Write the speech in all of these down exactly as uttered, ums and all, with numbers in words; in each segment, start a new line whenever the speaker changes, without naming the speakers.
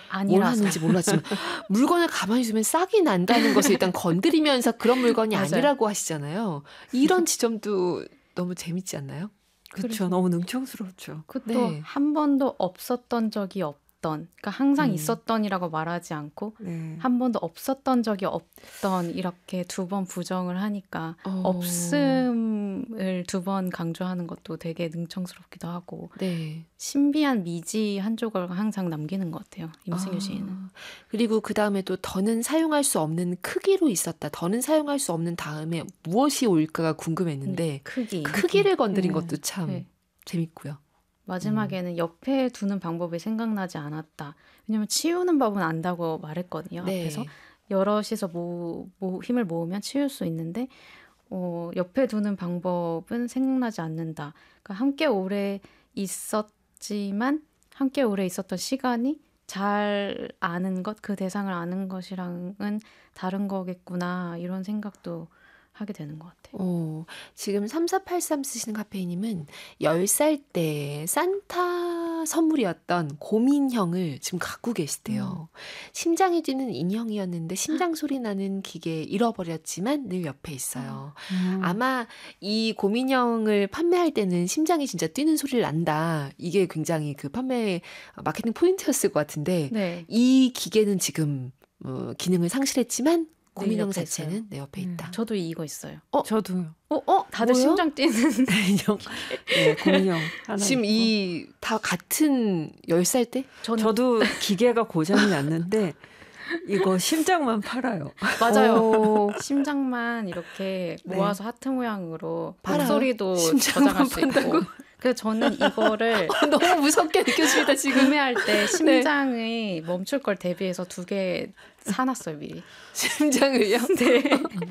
뭘 하는지 몰랐지만 물건을 가만히 두면 싹이 난다는 것을 일단 건드리면서 그런 물건이
맞아요.
아니라고 하시잖아요. 이런 지점도 너무 재밌지 않나요?
그렇죠. 너무 능청스럽죠.
그것도
네.
한 번도 없었던 적이 없던, 그러니까 항상
음.
있었던이라고 말하지 않고
네.
한 번도 없었던 적이 없던 이렇게 두 번 부정을 하니까
어.
없음을 두 번 강조하는 것도 되게 능청스럽기도 하고
네.
신비한 미지 한 조각을 항상 남기는 것 같아요. 임승유
아,
시인은.
그리고 그 다음에 또 더는 사용할 수 없는 크기로 있었다. 더는 사용할 수 없는 다음에 무엇이 올까가 궁금했는데
크기.
크기를 건드린
네.
것도 참
네.
재밌고요.
마지막에는 옆에 두는 방법이 생각나지 않았다. 왜냐면 치우는 법은 안다고 말했거든요.
네.
앞에서. 여럿이서 모, 모, 힘을 모으면 치울 수 있는데 어, 옆에 두는 방법은 생각나지 않는다. 그러니까 함께 오래 있었지만 함께 오래 있었던 시간이 잘 아는 것, 그 대상을 아는 것이랑은 다른 거겠구나 이런 생각도 하게 되는 것 같아요.
어, 지금 삼사팔삼 쓰시는 카페이님은 열 살 때 산타 선물이었던 고민형을 지금 갖고 계시대요.
음.
심장이 뛰는 인형이었는데 심장 소리 나는 기계 잃어버렸지만 늘 옆에 있어요.
음.
아마 이 고민형을 판매할 때는 심장이 진짜 뛰는 소리를 난다. 이게 굉장히 그 판매 마케팅 포인트였을 것 같은데
네.
이 기계는 지금 어, 기능을 상실했지만
네,
고민형
옆에
자체는
있어요.
내 옆에
음.
있다.
저도 이거 있어요.
저도요.
어, 어, 다들
뭐요?
심장 뛰는.
인형. 네, 고민형 하나
지금
있고.
이 다 같은 열 살 때?
저는
저도 기계가 고장이 났는데 이거 심장만 팔아요.
맞아요.
어,
심장만 이렇게
네.
모아서 하트 모양으로
팔아요?
목소리도
심장만
저장할 수 있고.
판다고?
그래서 저는 이거를
너무 무섭게 느껴집니다, 지금.
구매할 때 심장이 멈출 걸 대비해서 두 개 사놨어요, 미리.
심장을요?
네.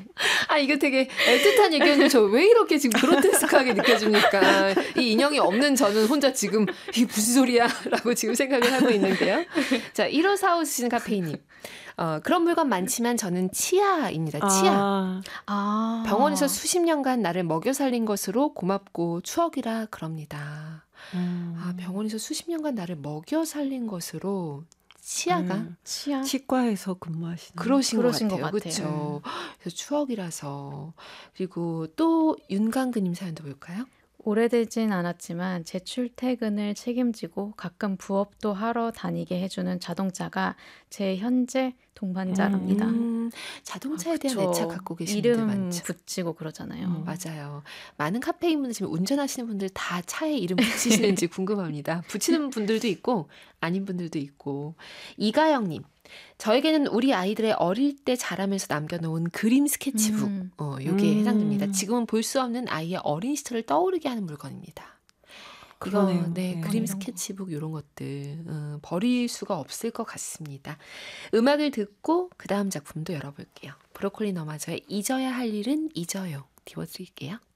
아, 이거 되게 애틋한 얘기였는데 저 왜 이렇게 지금 그로테스크하게 느껴집니까? 이 인형이 없는 저는 혼자 지금 이게 무슨 소리야? 라고 지금 생각을 하고 있는데요. 자, 일오사오 쓰시는 카페이님. 어, 그런 물건 많지만 저는 치아입니다. 치아.
아,
아.
병원에서 수십 년간 나를 먹여 살린 것으로 고맙고 추억이라 그럽니다.
음.
아, 병원에서 수십 년간 나를 먹여 살린 것으로 치아가
음.
치아.
치과에서 근무하시는.
그러신,
그러신
것
것
같아요.
같아요.
그렇죠. 그래서 추억이라서. 그리고 또 윤강근님 사연도 볼까요?
오래되진 않았지만 제 출퇴근을 책임지고 가끔 부업도 하러 다니게 해주는 자동차가 제 현재 동반자랍니다.
음, 자동차에
아,
대한
그쵸.
애착 갖고 계신 분들
이름
많죠.
붙이고 그러잖아요.
음, 맞아요. 많은 카페인분들 지금 운전하시는 분들 다 차에 이름 붙이시는지 궁금합니다. 붙이는 분들도 있고 아닌 분들도 있고. 이가영님. 저에게는 우리 아이들의 어릴 때 자라면서 남겨놓은 그림 스케치북.
음.
어, 요게
음.
해당됩니다. 지금은 볼 수 없는 아이의 어린 시절을 떠오르게 하는 물건입니다. 이거,
그러네요.
네,
네.
그림
이런 거.
스케치북 이런 것들 어, 버릴 수가 없을 것 같습니다. 음악을 듣고 그 다음 작품도 열어볼게요. 브로콜리 너마저의 잊어야 할 일은 잊어요. 띄워드릴게요.